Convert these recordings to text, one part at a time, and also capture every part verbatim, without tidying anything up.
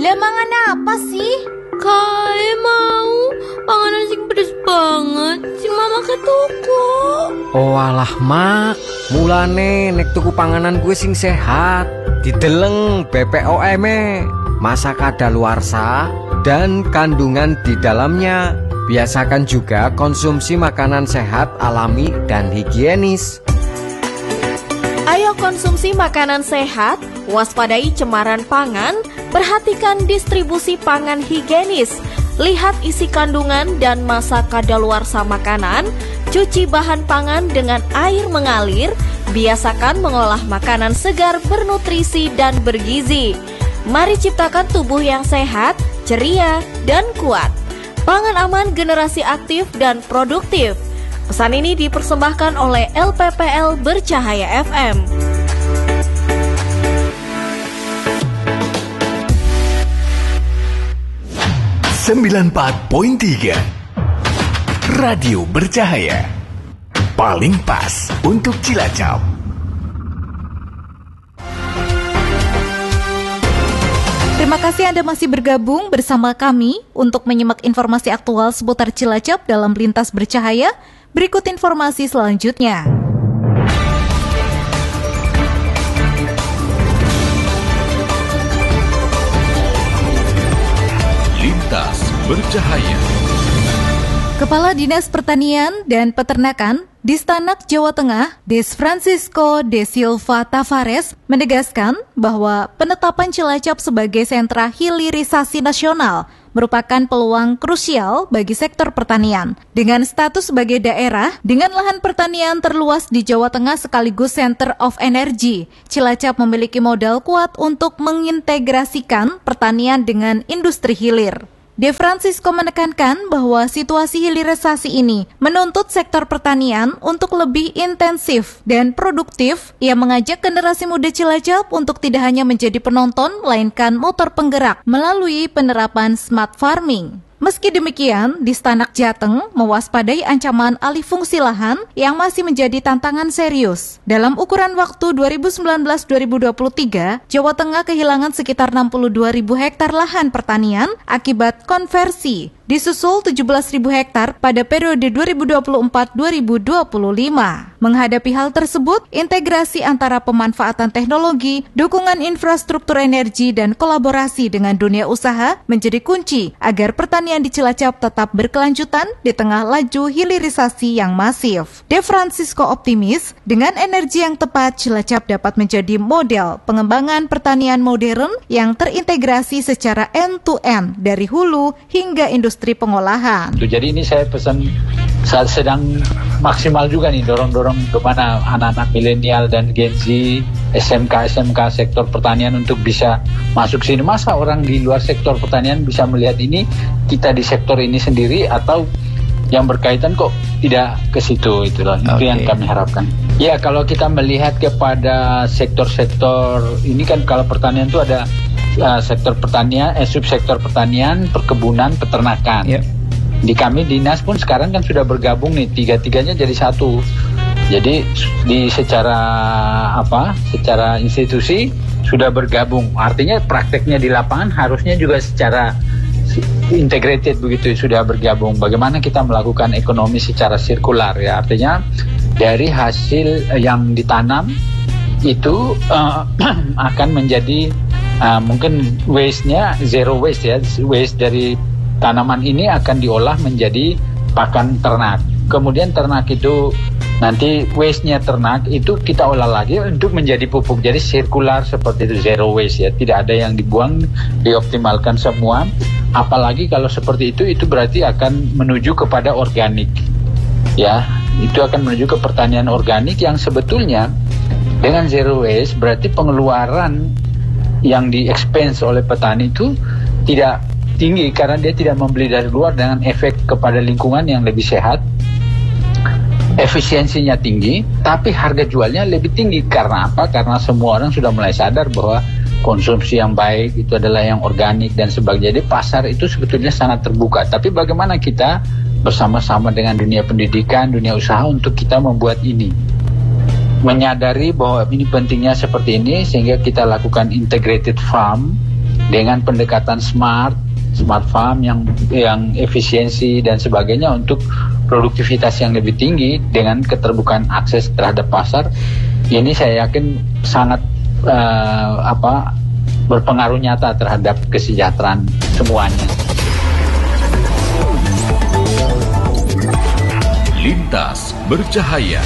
Lah mangan apa sih? Kae mau panganan sing pedes banget, si mama ke toko. Oh alah mak, mulane nek tuku panganan gue sing sehat, dideleng B P O M-e, masa kadaluarsa dan kandungan di dalamnya. Biasakan juga konsumsi makanan sehat, alami dan higienis. Ayo konsumsi makanan sehat, waspadai cemaran pangan, perhatikan distribusi pangan higienis, lihat isi kandungan dan masa kadaluarsa makanan, cuci bahan pangan dengan air mengalir, biasakan mengolah makanan segar bernutrisi dan bergizi. Mari ciptakan tubuh yang sehat, ceria, dan kuat. Pangan aman generasi aktif dan produktif. Pesan ini dipersembahkan oleh L P P L Bercahaya F M. sembilan puluh empat koma tiga Radio Bercahaya, paling pas untuk Cilacap. Terima kasih Anda masih bergabung bersama kami untuk menyimak informasi aktual seputar Cilacap dalam Lintas Bercahaya. Berikut informasi selanjutnya. Lintas Bercahaya. Kepala Dinas Pertanian dan Peternakan Distanak Jawa Tengah, Des Francisco de Silva Tavares, menegaskan bahwa penetapan Cilacap sebagai sentra hilirisasi nasional merupakan peluang krusial bagi sektor pertanian. Dengan status sebagai daerah dengan lahan pertanian terluas di Jawa Tengah sekaligus Center of Energy, Cilacap memiliki modal kuat untuk mengintegrasikan pertanian dengan industri hilir. De Francisco menekankan bahwa situasi hilirisasi ini menuntut sektor pertanian untuk lebih intensif dan produktif. Ia mengajak generasi muda Cilacap untuk tidak hanya menjadi penonton, melainkan motor penggerak melalui penerapan smart farming. Meski demikian, Distanak Jateng mewaspadai ancaman alih fungsi lahan yang masih menjadi tantangan serius. Dalam ukuran waktu dua ribu sembilan belas sampai dua ribu dua puluh tiga, Jawa Tengah kehilangan sekitar enam puluh dua ribu hektar lahan pertanian akibat konversi, disusul tujuh belas ribu hektar pada periode dua ribu dua puluh empat sampai dua ribu dua puluh lima. Menghadapi hal tersebut, integrasi antara pemanfaatan teknologi, dukungan infrastruktur energi, dan kolaborasi dengan dunia usaha menjadi kunci agar pertanian di Cilacap tetap berkelanjutan di tengah laju hilirisasi yang masif. De Francisco optimis, dengan energi yang tepat, Cilacap dapat menjadi model pengembangan pertanian modern yang terintegrasi secara end-to-end dari hulu hingga industri pengolahan. Jadi ini saya pesan, saat sedang maksimal juga nih dorong-dorong kemana anak-anak milenial dan Gen Z, S M K S M K sektor pertanian untuk bisa masuk sini. Masa orang di luar sektor pertanian bisa melihat ini, kita di sektor ini sendiri, atau yang berkaitan kok tidak ke situ, itulah okay. Itu yang kami harapkan. Ya, kalau kita melihat kepada sektor-sektor ini kan, kalau pertanian itu ada uh, sektor pertanian, eh, subsektor pertanian, perkebunan, peternakan. Yeah. Di kami dinas pun sekarang kan sudah bergabung nih, tiga-tiganya jadi satu. Jadi di secara apa? Secara institusi sudah bergabung. Artinya prakteknya di lapangan harusnya juga secara integrated begitu, sudah bergabung. Bagaimana kita melakukan ekonomi secara sirkular ya? Artinya dari hasil yang ditanam itu uh, akan menjadi uh, mungkin waste-nya zero waste ya. Waste dari tanaman ini akan diolah menjadi pakan ternak. Kemudian ternak itu nanti waste-nya ternak itu kita olah lagi untuk menjadi pupuk. Jadi sirkular seperti itu, zero waste ya. Tidak ada yang dibuang, dioptimalkan semua. Apalagi kalau seperti itu, itu berarti akan menuju kepada organik. Ya, itu akan menuju ke pertanian organik yang sebetulnya dengan zero waste berarti pengeluaran yang di-expense oleh petani itu tidak tinggi karena dia tidak membeli dari luar, dengan efek kepada lingkungan yang lebih sehat, efisiensinya tinggi, tapi harga jualnya lebih tinggi. Karena apa? Karena semua orang sudah mulai sadar bahwa konsumsi yang baik itu adalah yang organik dan sebagainya. Jadi pasar itu sebetulnya sangat terbuka. Tapi bagaimana kita bersama-sama dengan dunia pendidikan, dunia usaha untuk kita membuat ini, menyadari bahwa ini pentingnya seperti ini, sehingga kita lakukan integrated farm dengan pendekatan smart, smart farm yang yang efisiensi dan sebagainya untuk produktivitas yang lebih tinggi dengan keterbukaan akses terhadap pasar. Ini saya yakin sangat uh, apa berpengaruh nyata terhadap kesejahteraan semuanya. Lintas Bercahaya.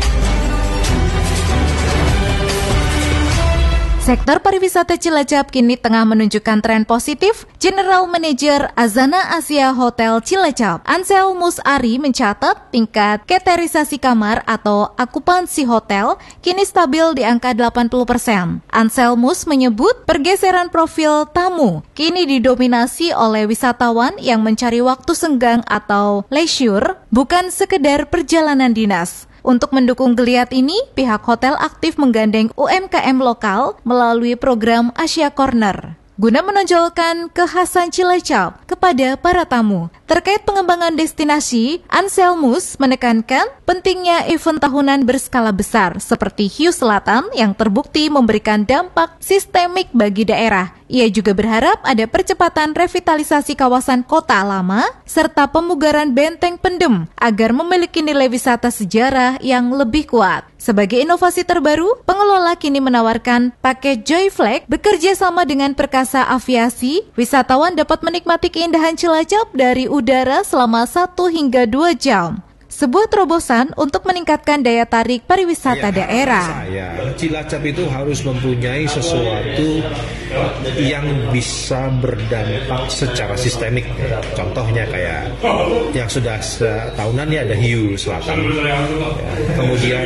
Sektor pariwisata Cilacap kini tengah menunjukkan tren positif. General Manager Azana Asia Hotel Cilacap, Anselmus Ari, mencatat tingkat keterisasi kamar atau akupansi hotel kini stabil di angka delapan puluh persen. Anselmus menyebut pergeseran profil tamu kini didominasi oleh wisatawan yang mencari waktu senggang atau leisure, bukan sekedar perjalanan dinas. Untuk mendukung geliat ini, pihak hotel aktif menggandeng U M K M lokal melalui program Asia Corner, guna menonjolkan kekhasan Cilacap kepada para tamu. Terkait pengembangan destinasi, Anselmus menekankan pentingnya event tahunan berskala besar seperti Hiu Selatan yang terbukti memberikan dampak sistemik bagi daerah. Ia juga berharap ada percepatan revitalisasi kawasan kota lama serta pemugaran benteng Pendem agar memiliki nilai wisata sejarah yang lebih kuat. Sebagai inovasi terbaru, pengelola kini menawarkan paket Joy Flag bekerja sama dengan Perkasa Aviasi. Wisatawan dapat menikmati keindahan Cilacap dari udara selama satu hingga dua jam. Sebuah terobosan untuk meningkatkan daya tarik pariwisata ya, daerah. Saya, Cilacap itu harus mempunyai sesuatu yang bisa berdampak secara sistemik. Contohnya kayak yang sudah setahunan ya ada Hiu Selatan. Ya, kemudian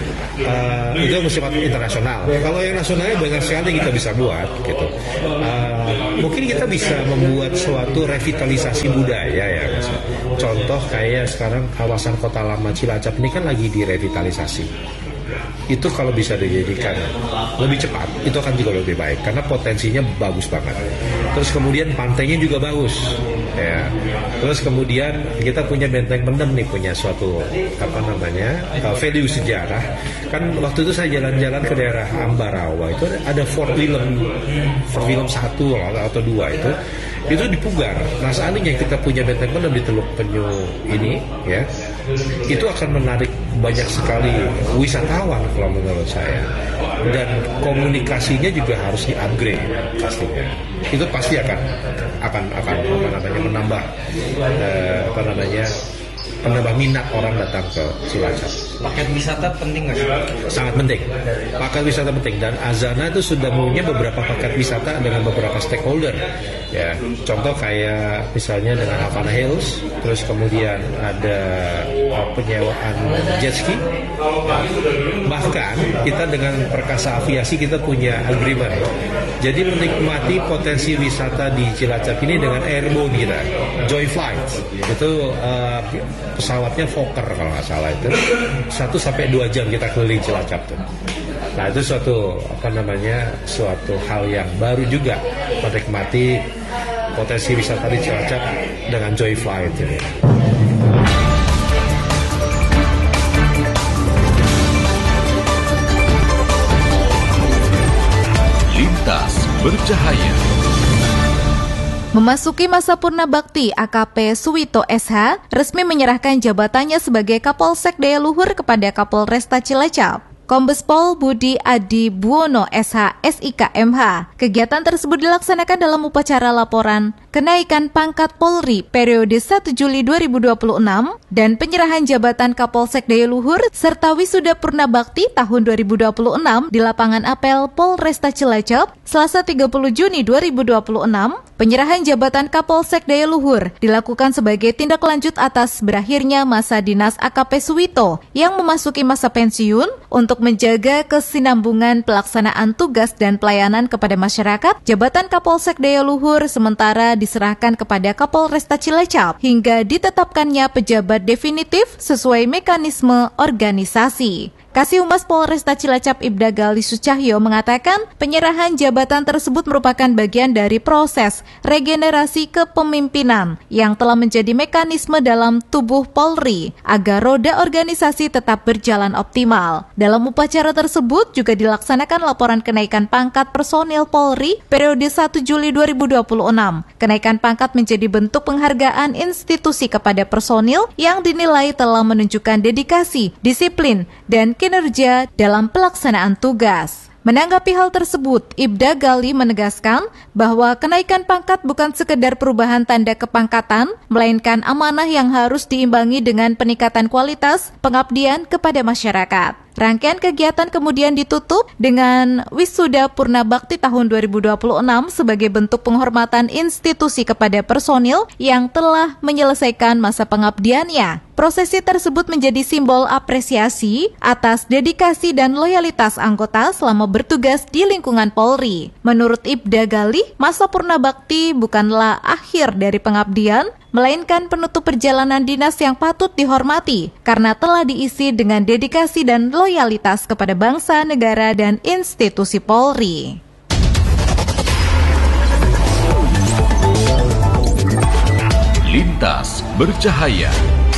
uh, itu yang bersifat internasional. Kalau yang nasionalnya banyak sekali kita bisa buat. Gitu. Uh, mungkin kita bisa membuat suatu revitalisasi budaya ya. Contoh kayak sekarang kawasan Kota Lama Cilacap ini kan lagi direvitalisasi. Itu kalau bisa dijadikan lebih cepat, itu akan juga lebih baik karena potensinya bagus banget. Terus kemudian pantainya juga bagus, ya. Terus kemudian kita punya benteng Pendem nih, punya suatu apa namanya uh, value sejarah. Kan waktu itu saya jalan-jalan ke daerah Ambarawa itu ada Fort Willem, Fort Willem satu atau dua itu. Itu dipugar. Nah seandainya kita punya benteng Pendem di Teluk Penyu ini, ya, itu akan menarik banyak sekali wisatawan kalau menurut saya. Dan komunikasinya juga harus di-upgrade pastinya. Itu pasti akan akan akan apa namanya menambah eh, apa namanya penambah minat orang datang ke Cilacap. Paket wisata penting nggak sih? Sangat penting. Paket wisata penting dan Azana itu sudah punya beberapa paket wisata dengan beberapa stakeholder. Ya, contoh kayak misalnya dengan Havana Hills, terus kemudian ada uh, penyewaan jet ski. Bahkan kita dengan Perkasa Aviasi kita punya agreement. Jadi menikmati potensi wisata di Cilacap ini dengan airborne kita, Joy Flight. Itu uh, pesawatnya Fokker kalau nggak salah itu satu sampai dua jam kita keliling Cilacap tuh. Nah itu suatu apa namanya suatu hal yang baru juga menikmati potensi wisata di Cilacap dengan Joy Flight ini. Lintas Bercahaya. Memasuki masa purna bakti, A K P Suwito S H resmi menyerahkan jabatannya sebagai Kapolsek Daya Luhur kepada Kapolresta Cilacap. Kombes Pol Budi Adi Buwono S H S I K M H. Kegiatan tersebut dilaksanakan dalam upacara laporan kenaikan pangkat Polri periode satu Juli dua ribu dua puluh enam dan penyerahan jabatan Kapolsek Daya Luhur serta wisuda purna bakti tahun dua ribu dua puluh enam di lapangan apel Polresta Cilacap Selasa tiga puluh Juni dua ribu dua puluh enam. Penyerahan jabatan Kapolsek Daya Luhur dilakukan sebagai tindak lanjut atas berakhirnya masa dinas A K P Suwito yang memasuki masa pensiun. Untuk menjaga kesinambungan pelaksanaan tugas dan pelayanan kepada masyarakat, jabatan Kapolsek Daya Luhur sementara diserahkan kepada Kapolresta Cilacap hingga ditetapkannya pejabat definitif sesuai mekanisme organisasi. Kasihumas Polresta Cilacap Ibda Gali Sucahyo mengatakan penyerahan jabatan tersebut merupakan bagian dari proses regenerasi kepemimpinan yang telah menjadi mekanisme dalam tubuh Polri agar roda organisasi tetap berjalan optimal. Dalam upacara tersebut juga dilaksanakan laporan kenaikan pangkat personil Polri periode satu Juli dua ribu dua puluh enam. Kenaikan pangkat menjadi bentuk penghargaan institusi kepada personil yang dinilai telah menunjukkan dedikasi, disiplin, dan kinerja dalam pelaksanaan tugas. Menanggapi hal tersebut, Ibda Gali menegaskan bahwa kenaikan pangkat bukan sekedar perubahan tanda kepangkatan, melainkan amanah yang harus diimbangi dengan peningkatan kualitas pengabdian kepada masyarakat. Rangkaian kegiatan kemudian ditutup dengan Wisuda Purna Bakti tahun dua ribu dua puluh enam sebagai bentuk penghormatan institusi kepada personil yang telah menyelesaikan masa pengabdiannya. Prosesi tersebut menjadi simbol apresiasi atas dedikasi dan loyalitas anggota selama bertugas di lingkungan Polri. Menurut Ibda Gali, masa Purna Bakti bukanlah akhir dari pengabdian, melainkan penutup perjalanan dinas yang patut dihormati karena telah diisi dengan dedikasi dan loyalitas kepada bangsa, negara, dan institusi Polri. Lintas Bercahaya.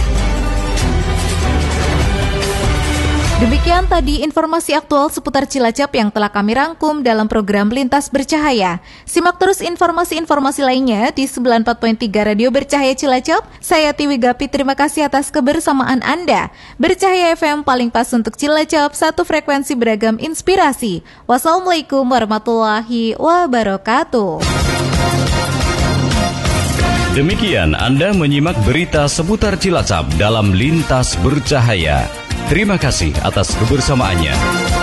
Demikian tadi informasi aktual seputar Cilacap yang telah kami rangkum dalam program Lintas Bercahaya. Simak terus informasi-informasi lainnya di sembilan puluh empat koma tiga Radio Bercahaya Cilacap. Saya Tiwi Gapi, terima kasih atas kebersamaan Anda. Bercahaya F M paling pas untuk Cilacap, satu frekuensi beragam inspirasi. Wassalamualaikum warahmatullahi wabarakatuh. Demikian Anda menyimak berita seputar Cilacap dalam Lintas Bercahaya. Terima kasih atas kebersamaannya.